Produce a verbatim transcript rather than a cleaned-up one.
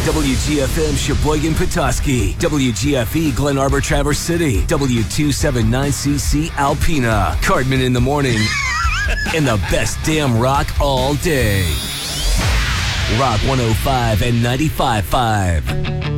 W G F M Sheboygan Petoskey, W G F E Glen Arbor Traverse City, W two seventy-nine C C Alpena, Cardman in the morning, and the best damn rock all day. Rock one oh five and ninety-five point five.